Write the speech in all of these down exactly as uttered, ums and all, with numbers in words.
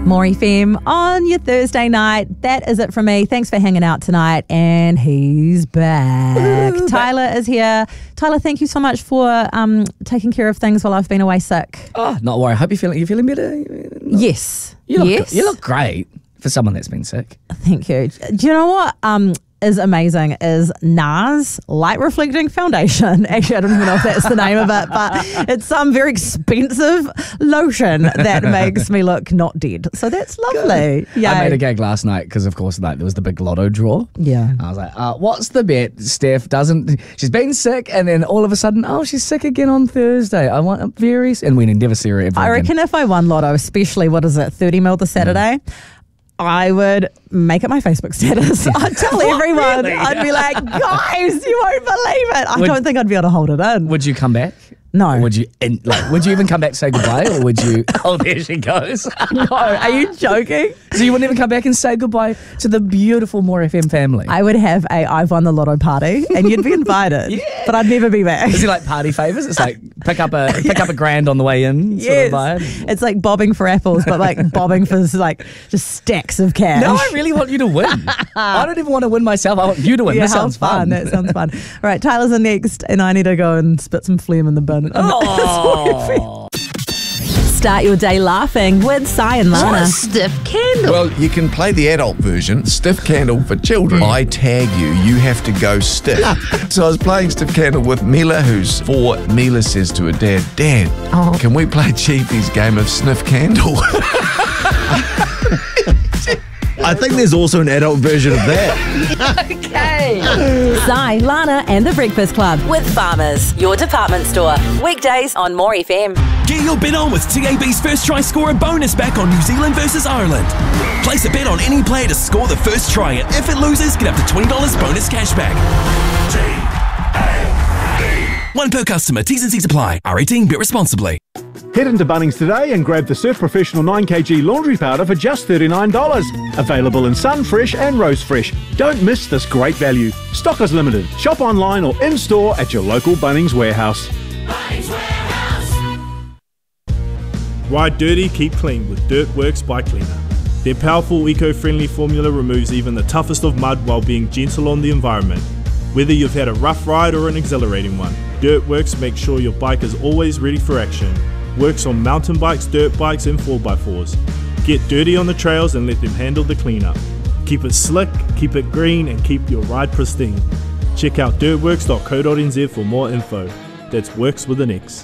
More F M on your Thursday night. That is it from me. Thanks for hanging out tonight. And he's back. Tyler is here. Tyler, thank you so much for um, taking care of things while I've been away sick. Oh, not worry. I hope you're feeling, you're feeling better. Not, yes. You look, yes. You look great for someone that's been sick. Thank you. Do you know what um, is amazing is NARS Light Reflecting Foundation. Actually, I don't even know if that's the name of it, but it's some very expensive lotion that makes me look not dead. So that's lovely. Yeah. I made a gag last night because, of course, like, there was the big lotto draw. Yeah. I was like, uh, what's the bet? Steph doesn't, she's been sick, and then all of a sudden, oh, she's sick again on Thursday. I want a very, and we never see her ever I again. reckon if I won lotto, especially, what is it, thirty mil this Saturday, mm. I would make it my Facebook status. I'd tell everyone. Really? I'd be like, guys, you won't believe it. I Would, don't think I'd be able to hold it in. Would you come back? No. Or would you in, like? Would you even come back to say goodbye, or would you? Oh, there she goes. No, are you joking? So you wouldn't even come back and say goodbye to the beautiful More F M family? I would have a I've won the lotto party, and you'd be invited. Yeah. But I'd never be back. Is it like party favours? It's like pick up a pick yeah. up a grand on the way in. Yes. Sort of vibe. It's like bobbing for apples, but like bobbing for like just stacks of cash. No, I really want you to win. I don't even want to win myself. I want you to win. Yeah, this sounds fun. fun. That sounds fun. All right, Tyler's in next, and I need to go and spit some phlegm in the bin. Oh. Start your day laughing with Sai and Lana. Stiff candle. Well, you can play the adult version, Stiff Candle for children. I tag you, you have to go stiff. So I was playing Stiff Candle with Mila, who's four. Mila says to her dad, Dad, oh. can we play Chiefy's game of Sniff Candle? I think there's also an adult version of that. Okay. Sai, Lana and the Breakfast Club with Farmers, your department store. Weekdays on More F M. Get your bet on with T A B's first try scorer bonus back on New Zealand versus Ireland. Place a bet on any player to score the first try, and if it loses, get up to twenty dollars bonus cashback. T A B. One per customer. T's and C's apply. R eighteen. Bet responsibly. Head into Bunnings today and grab the Surf Professional nine kilogram laundry powder for just thirty-nine dollars. Available in Sun Fresh and Rose Fresh. Don't miss this great value. Stock is limited. Shop online or in-store at your local Bunnings warehouse. Bunnings Warehouse. Ride dirty, keep clean with Dirtworks Bike Cleaner. Their powerful eco-friendly formula removes even the toughest of mud while being gentle on the environment. Whether you've had a rough ride or an exhilarating one, Dirtworks makes sure your bike is always ready for action. Works on mountain bikes, dirt bikes and four by fours. Get dirty on the trails and let them handle the cleanup. Keep it slick, keep it green and keep your ride pristine. Check out dirtworks dot co dot n z for more info. That's Works with an X.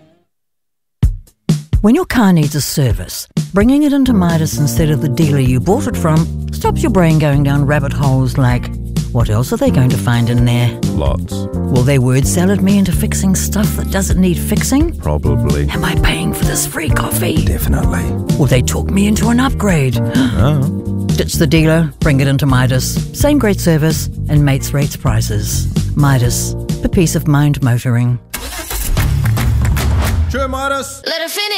When your car needs a service, bringing it into Midas instead of the dealer you bought it from stops your brain going down rabbit holes like, what else are they going to find in there? Lots. Will they word salad me into fixing stuff that doesn't need fixing? Probably. Am I paying for this free coffee? Definitely. Will they talk me into an upgrade? Oh. Ditch the dealer, bring it into Midas. Same great service and mates rates prices. Midas, for peace of mind motoring. Sure, Midas. Let her finish.